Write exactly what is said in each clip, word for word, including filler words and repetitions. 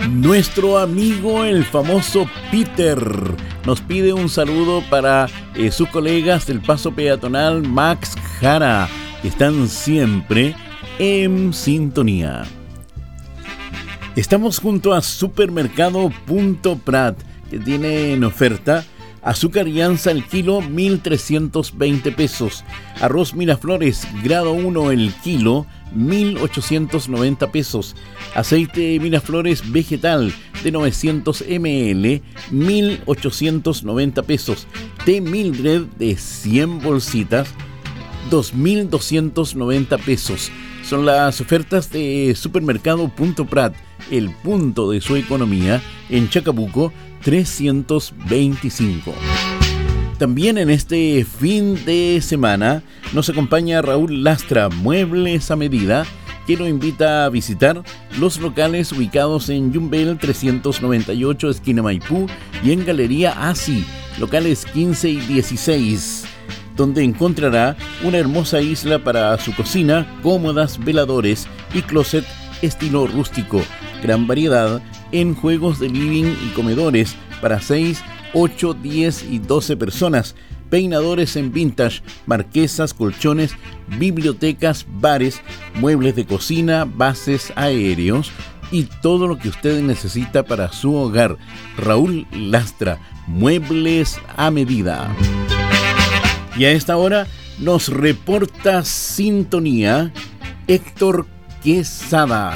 Nuestro amigo el famoso Peter nos pide un saludo para eh, sus colegas del paso peatonal Max Jara, que están siempre en sintonía. Estamos junto a Supermercado Punto Prat, que tiene en oferta azúcar Llanza el kilo mil trescientos veinte pesos, arroz Miraflores grado uno el kilo mil ochocientos noventa pesos, aceite Miraflores vegetal de novecientos mililitros mil ochocientos noventa pesos, té Mildred de cien bolsitas dos mil doscientos noventa pesos. Son las ofertas de Supermercado Punto Prat, el punto de su economía en Chacabuco trescientos veinticinco. También en este fin de semana nos acompaña Raúl Lastra, Muebles a Medida, que nos invita a visitar los locales ubicados en Yumbel trescientos noventa y ocho, esquina Maipú, y en Galería Asi, locales quince y dieciséis, donde encontrará una hermosa isla para su cocina, cómodas, veladores y closet estilo rústico, gran variedad en juegos de living y comedores para seis, ocho, diez y doce personas, peinadores en vintage, marquesas, colchones, bibliotecas, bares, muebles de cocina, bases aéreos y todo lo que usted necesita para su hogar. Raúl Lastra, Muebles a Medida. Y a esta hora nos reporta sintonía Héctor Quesada.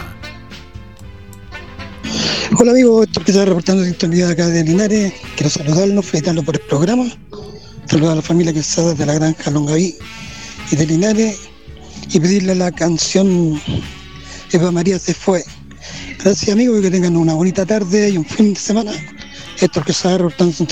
Hola amigos, Héctor Quesada reportando sintonía acá de Linares. Quiero saludarlos, felicitarlos por el programa. Saludar a la familia Quesada de la Granja Longaví y de Linares y pedirle la canción Eva María se fue. Gracias amigos y que tengan una bonita tarde y un fin de semana. Héctor Quesada reportando